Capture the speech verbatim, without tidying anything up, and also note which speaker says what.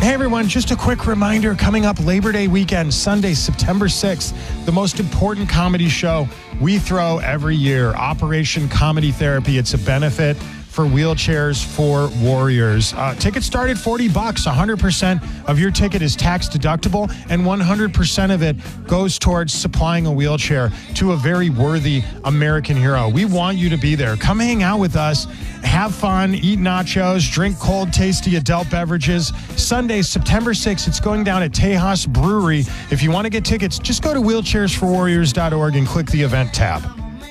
Speaker 1: Hey everyone, just a quick reminder, coming up Labor Day weekend, Sunday, September sixth, the most important comedy show we throw every year, Operation Comedy Therapy. It's a benefit for Wheelchairs for Warriors. Uh, tickets start at forty bucks. one hundred percent of your ticket is tax deductible, and one hundred percent of it goes towards supplying a wheelchair to a very worthy American hero. We want you to be there. Come hang out with us. Have fun, eat nachos, drink cold, tasty adult beverages. Sunday, September sixth, it's going down at Tejas Brewery. If you want to get tickets, just go to wheelchairs for warriors dot org and click the event tab.